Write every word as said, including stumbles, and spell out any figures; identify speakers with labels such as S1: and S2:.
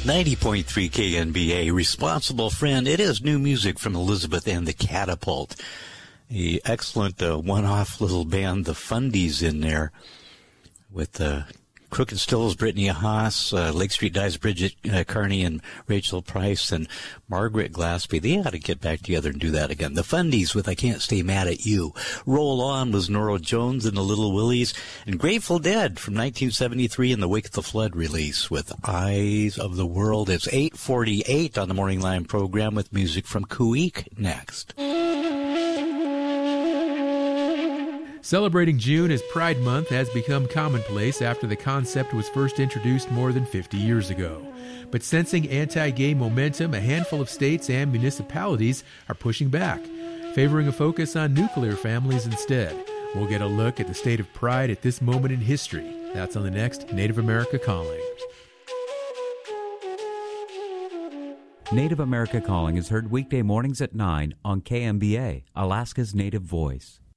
S1: ninety point three K N B A, Responsible Friend. It is new music from Elizabeth and the Catapult. The excellent uh, one-off little band, the Fundies, in there with uh, Crooked Stills, Brittany Haas, uh, Lake Street Dives, Bridget uh, Carney, and Rachel Price, and Margaret Glaspie. They ought to get back together and do that again. The Fundies with I Can't Stay Mad at You. Roll On was Nora Jones and the Little Willies. And Grateful Dead from nineteen seventy-three in the Wake of the Flood release with Eyes of the World. It's eight forty-eight on the Morning Line program with music from Kuik next.
S2: Celebrating June as Pride Month has become commonplace after the concept was first introduced more than fifty years ago. But sensing anti-gay momentum, a handful of states and municipalities are pushing back, favoring a focus on nuclear families instead. We'll get a look at the state of pride at this moment in history. That's on the next Native America Calling.
S3: Native America Calling is heard weekday mornings at nine on K M B A, Alaska's Native Voice.